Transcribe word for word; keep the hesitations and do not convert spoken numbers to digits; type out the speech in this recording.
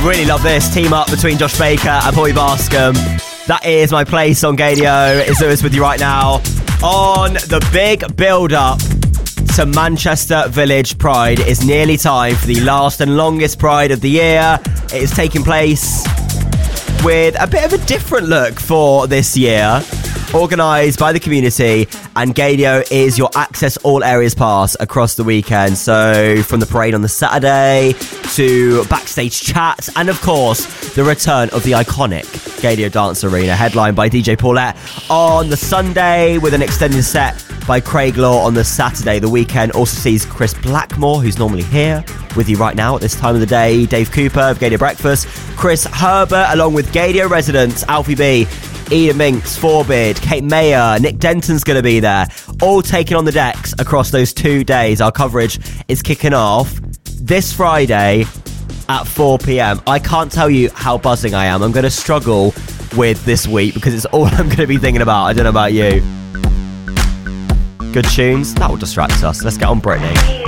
Really love this team up between Josh Baker and Bobby Bascomb. That is My Place on Gadio. It's Lewis with you right now on the big build-up to Manchester Village Pride. It is nearly time for the last and longest Pride of the year. It is taking place with a bit of a different look for this year, organised by the community, and Gadio is your access all areas pass across the weekend. So from the parade on the Saturday to backstage chats, and of course the return of the iconic Gadio Dance Arena, headlined by D J Paulette on the Sunday with an extended set by Craig Law on the Saturday. The weekend also sees Chris Blackmore, who's normally here with you right now at this time of the day, Dave Cooper of Gadio Breakfast, Chris Herbert, along with Gadio residents Alfie B, Ida Minks, Forbid, Kate Mayer, Nick Denton's going to be there, all taking on the decks across those two days. Our coverage is kicking off this Friday at four p.m. I can't tell you how buzzing I am. I'm going to struggle with this week because it's all I'm going to be thinking about. I don't know about you. Good tunes, that will distract us. Let's get on Britney.